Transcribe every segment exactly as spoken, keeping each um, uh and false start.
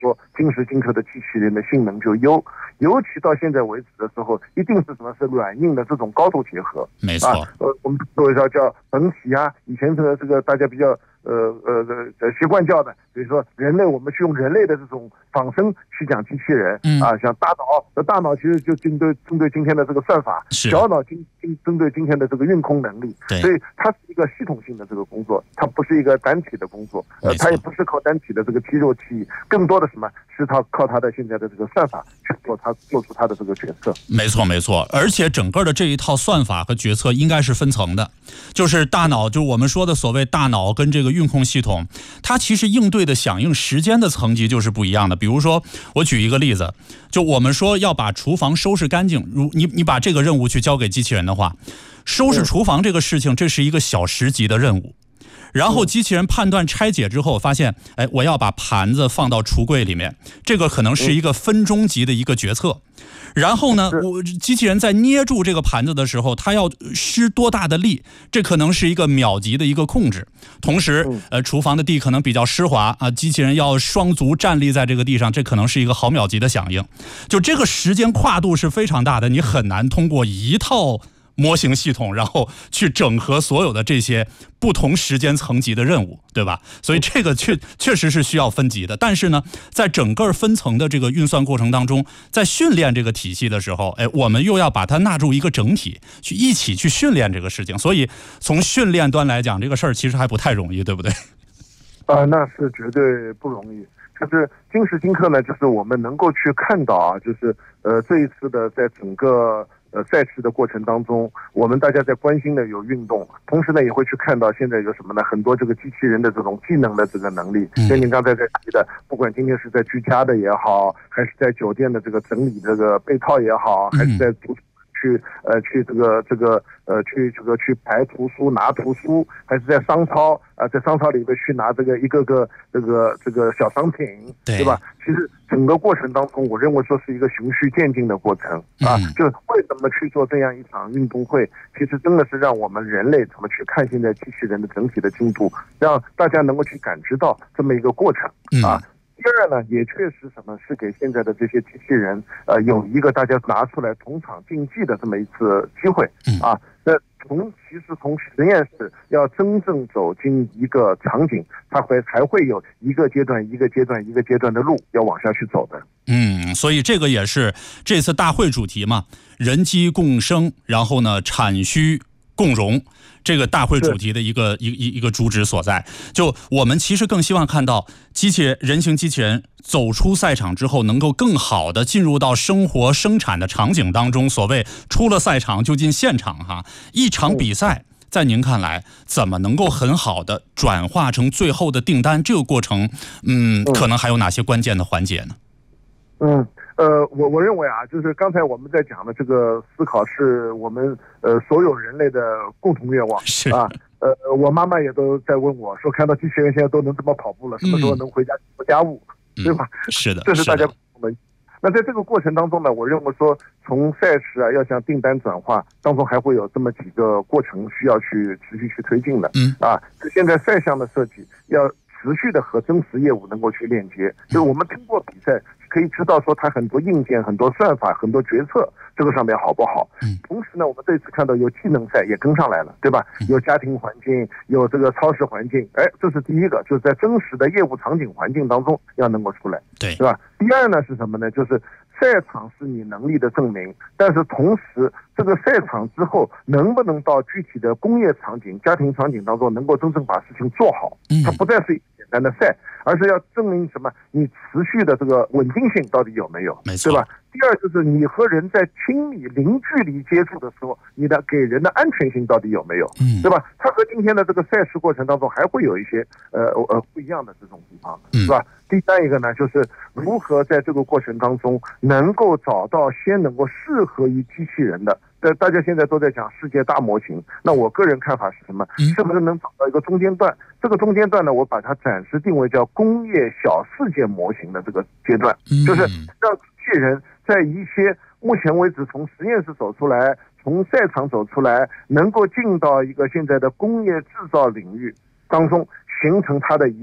说今时今刻的机器人的性能就优，尤其到现在为止的时候，一定是什么是软硬的这种高度结合。 没错， 啊、呃，我们所谓叫叫本体啊，以前这个这个大家比较呃呃呃习惯叫的，比如说人类，我们去用人类的这种仿生去讲机器人、 嗯、 啊，像大脑，大脑其实就针对针对今天的这个算法，小脑今今针对今天的这个运控能力，所以它是一个系统性的这个工作，它不是一个单体的工作，呃，它也不是靠单体的这个肌肉记忆，更多的什么是它靠它的现在的这个算法去做它做出它的这个决策。 没错没错，而且整个的这一套算法和决策应该是分层的，就是大脑，就我们说的所谓大脑跟这个运控系统，它其实应对的响应时间的层级就是不一样的。比如说我举一个例子，就我们说要把厨房收拾干净，如你你把这个任务去交给机器人的话，收拾厨房这个事情，这是一个小时级的任务。然后机器人判断拆解之后发现，哎，我要把盘子放到橱柜里面，这个可能是一个分钟级的一个决策。然后呢，我机器人在捏住这个盘子的时候，它要施多大的力，这可能是一个秒级的一个控制。同时，呃，厨房的地可能比较湿滑啊，机器人要双足站立在这个地上，这可能是一个毫秒级的响应。就这个时间跨度是非常大的，你很难通过一套模型系统然后去整合所有的这些不同时间层级的任务，对吧？所以这个确确实是需要分级的。但是呢，在整个分层的这个运算过程当中，在训练这个体系的时候，哎，我们又要把它纳入一个整体，去一起去训练这个事情。所以从训练端来讲，这个事儿其实还不太容易，对不对？ 啊、呃，那是绝对不容易。就是今时今刻呢，就是我们能够去看到啊，就是呃这一次的在整个呃赛事的过程当中，我们大家在关心的有运动，同时呢也会去看到现在有什么呢？很多这个机器人的这种技能的这个能力。像您刚才在提的，不管今天是在居家的也好，还是在酒店的这个整理这个被套也好，还是在图去呃去这个这个呃去这个去排图书拿图书，还是在商超啊、呃、在商超里面去拿这个一个个这个这个小商品， 对, 对吧？其实整个过程当中，我认为说是一个循序渐进的过程啊。嗯、就为什么去做这样一场运动会？其实真的是让我们人类怎么去看现在机器人的整体的进度，让大家能够去感知到这么一个过程啊。嗯第二呢，也确实什么是给现在的这些机器人，呃，有一个大家拿出来同场竞技的这么一次机会啊。那从其实从实验室要真正走进一个场景，它会还会有一个阶段一个阶段一个阶段的路要往下去走的。 嗯，所以这个也是这次大会主题嘛，人机共生，然后呢，产需共融。这个大会主题的一个一一一个主旨所在，就我们其实更希望看到机器人、人形机器人走出赛场之后，能够更好的进入到生活生产的场景当中。所谓出了赛场就进现场哈，一场比赛，在您看来，怎么能够很好的转化成最后的订单？这个过程，嗯，可能还有哪些关键的环节呢？ 嗯。呃，我我认为啊，就是刚才我们在讲的这个思考，是我们呃所有人类的共同愿望是啊。呃，我妈妈也都在问我说，看到机器人现在都能这么跑步了，什么时候能回家做家务，嗯、对吧？ 是的， 这是大家共同的。那在这个过程当中呢，我认为说，从赛事啊要向订单转化当中，还会有这么几个过程需要去持续去推进的。嗯啊，现在赛项的设计要持续的和真实业务能够去链接，就是我们通过比赛可以知道说它很多硬件、很多算法、很多决策这个上面好不好。嗯，同时呢，我们这次看到有技能赛也跟上来了，对吧？有家庭环境，有这个超市环境，哎，这是第一个，就是在真实的业务场景环境当中要能够出来， 对， 对吧？第二呢是什么呢？就是赛场是你能力的证明，但是同时这个赛场之后能不能到具体的工业场景、家庭场景当中能够真正把事情做好，它不再是简单的赛，而是要证明什么？你持续的这个稳定性到底有没有？ 没错， 对吧？第二就是你和人在亲密零距离接触的时候，你的给人的安全性到底有没有？嗯，对吧？它和今天的这个赛事过程当中还会有一些呃呃不一样的这种地方，是吧？第三一个呢，就是如何在这个过程当中能够找到先能够适合于机器人的。呃，大家现在都在讲世界大模型，那我个人看法是什么？是不是能找到一个中间段？这个中间段呢，我把它暂时定为叫工业小世界模型的这个阶段，就是让机器人在一些目前为止从实验室走出来，从赛场走出来，能够进到一个现在的工业制造领域当中，形成它的一个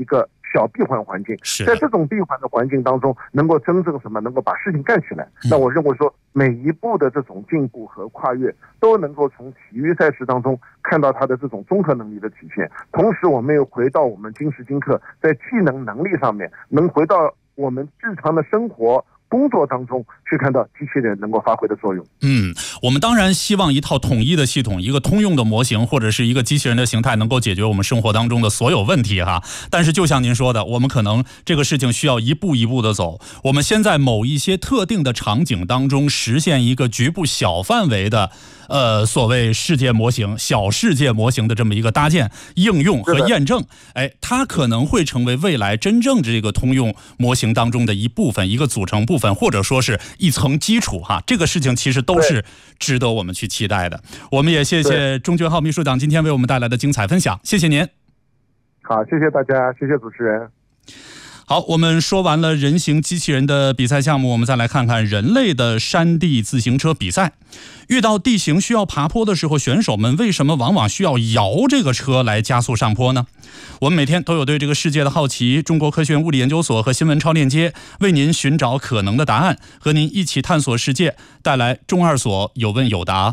小闭环环境，在这种闭环的环境当中，能够真正什么，能够把事情干起来。 嗯、 那我认为说，每一步的这种进步和跨越，都能够从体育赛事当中看到它的这种综合能力的体现。同时，我们又回到我们今时今刻在技能能力上面，能回到我们日常的生活工作当中去看到机器人能够发挥的作用。 嗯，我们当然希望一套统一的系统，一个通用的模型，或者是一个机器人的形态，能够解决我们生活当中的所有问题哈。但是就像您说的，我们可能这个事情需要一步一步的走。我们先在某一些特定的场景当中实现一个局部小范围的呃，所谓世界模型、小世界模型的这么一个搭建、应用和验证，哎，它可能会成为未来真正这个通用模型当中的一部分、一个组成部分，或者说是一层基础哈。这个事情其实都是值得我们去期待的。我们也谢谢钟觉浩秘书长今天为我们带来的精彩分享，谢谢您。 好，谢谢大家，谢谢主持人。 好，我们说完了人形机器人的比赛项目，我们再来看看人类的山地自行车比赛。遇到地形需要爬坡的时候，选手们为什么往往需要摇这个车来加速上坡呢？我们每天都有对这个世界的好奇，中国科学院物理研究所和新闻超链接为您寻找可能的答案，和您一起探索世界，带来中二所有问有答。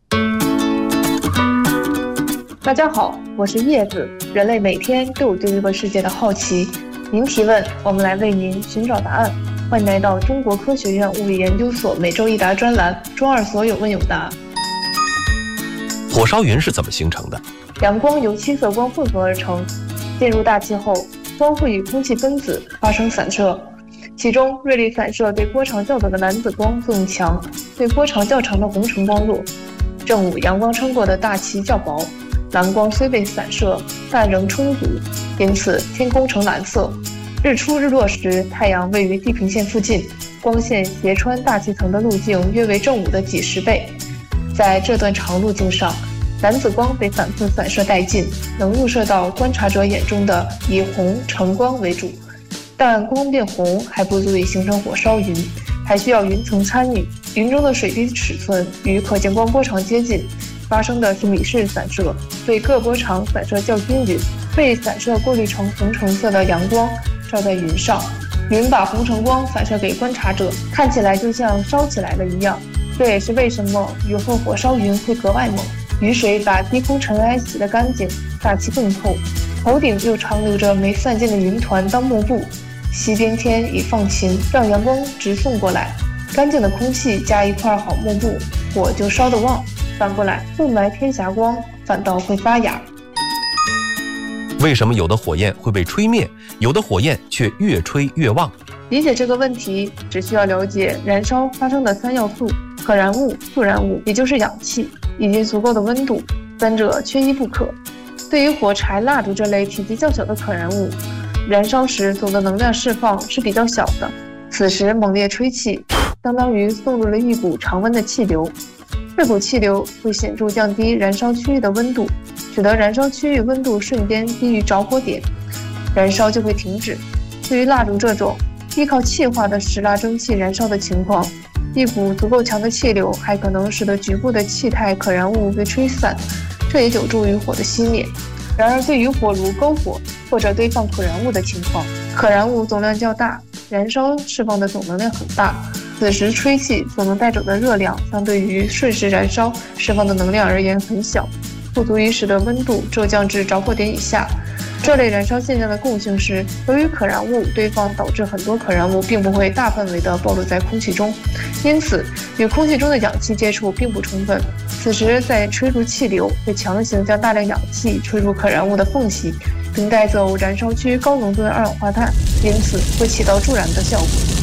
大家好，我是叶子。人类每天都有对这个世界的好奇，您提问，我们来为您寻找答案。欢迎来到中国科学院物理研究所每周一答专栏，中二所有问有答。 火烧云是怎么形成的？ 阳光由七色光混合而成，进入大气后，光会与空气分子发生散射，其中锐利散射对波长较短的蓝紫光作用强，对波长较长的红橙光弱。正午阳光穿过的大气较薄，蓝光虽被散射，但仍充足，因此天空呈蓝色。日出日落时，太阳位于地平线附近，光线斜穿大气层的路径约为正午的几十倍。在这段长路径上，蓝紫光被反复散射殆尽，能入射到观察者眼中的以红橙光为主，但光变红还不足以形成火烧云，还需要云层参与。云中的水滴尺寸与可见光波长接近，发生的是米氏散射，对各波长散射较均匀，被散射过滤成红橙色的阳光照在云上，云把红橙光反射给观察者，看起来就像烧起来了一样。这也是为什么雨后火烧云会格外猛。雨水把低空尘埃洗得干净，大气更透，头顶又长留着没散尽的云团当幕布。西边天已放晴，让阳光直送过来，干净的空气加一块好幕布，火就烧得旺。反过来，雾霾天霞光反倒会发哑。 为什么有的火焰会被吹灭，有的火焰却越吹越旺？ 理解这个问题，只需要了解燃烧发生的三要素：可燃物、助燃物，也就是氧气，以及足够的温度，三者缺一不可。对于火柴、蜡烛这类体积较小的可燃物，燃烧时总的能量释放是比较小的，此时猛烈吹气，相当于送入了一股常温的气流。这股气流会显著降低燃烧区域的温度，使得燃烧区域温度瞬间低于着火点，燃烧就会停止。对于蜡烛这种依靠气化的石蜡蒸汽燃烧的情况，一股足够强的气流还可能使得局部的气态可燃物被吹散，这也有助于火的熄灭。然而对于火炉、篝火或者堆放可燃物的情况，可燃物总量较大，燃烧释放的总能量很大，此时吹气所能带走的热量相对于瞬时燃烧释放的能量而言很小，不足以使得温度骤降至着火点以下。这类燃烧现象的共性是，由于可燃物堆放导致很多可燃物并不会大范围地暴露在空气中，因此与空气中的氧气接触并不充分。此时再吹入气流，会强行将大量氧气吹入可燃物的缝隙，并带走燃烧区高浓度的二氧化碳，因此会起到助燃的效果。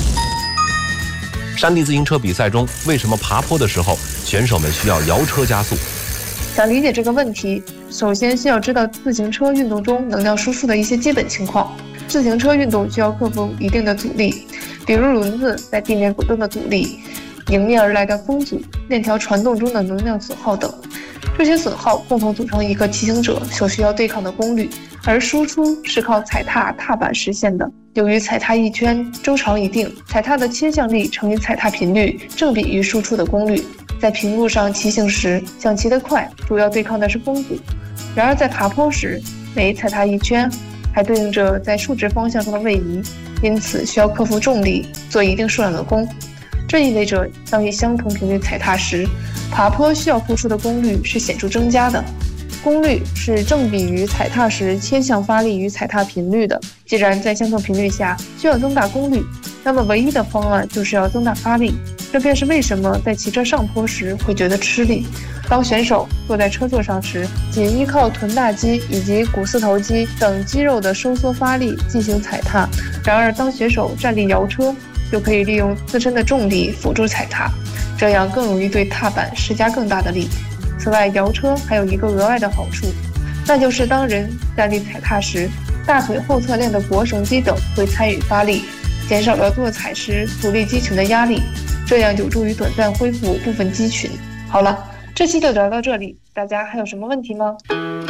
山地自行车比赛中，为什么爬坡的时候选手们需要摇车加速？ 想理解这个问题，首先需要知道自行车运动中能量输出的一些基本情况。自行车运动需要克服一定的阻力，比如轮子在地面滚动的阻力、迎面而来的风阻、链条传动中的能量损耗等。这些损耗共同组成一个骑行者所需要对抗的功率，而输出是靠踩踏踏板实现的。由于踩踏一圈周长一定，踩踏的切向力乘以踩踏频率正比于输出的功率。在平路上骑行时，想骑得快，主要对抗的是风阻；然而在爬坡时，每踩踏一圈， 还对应着在竖直方向上的位移，因此需要克服重力，做一定数量的功。这意味着当以相同频率踩踏时，爬坡需要付出的功率是显著增加的。功率是正比于踩踏时切向发力与踩踏频率的。既然在相同频率下需要增大功率，那么唯一的方案就是要增大发力。这便是为什么在骑车上坡时会觉得吃力。当选手坐在车座上时，仅依靠臀大肌以及股四头肌等肌肉的收缩发力进行踩踏。然而当选手站立摇车，就可以利用自身的重力辅助踩踏，这样更容易对踏板施加更大的力。此外，摇车还有一个额外的好处，那就是当人站立踩踏时，大腿后侧链的腘绳肌等会参与发力，减少了坐踩时阻力肌群的压力，这样有助于短暂恢复部分肌群。好了，这期就聊到这里，大家还有什么问题吗？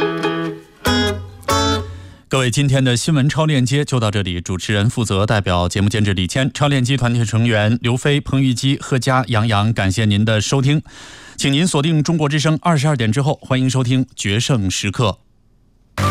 各位，今天的新闻超链接就到这里。主持人负责，代表节目监制李谦，超链接团队成员刘飞、彭玉基、贺佳、杨洋，感谢您的收听。请您锁定中国之声二十二点之后，欢迎收听决胜时刻。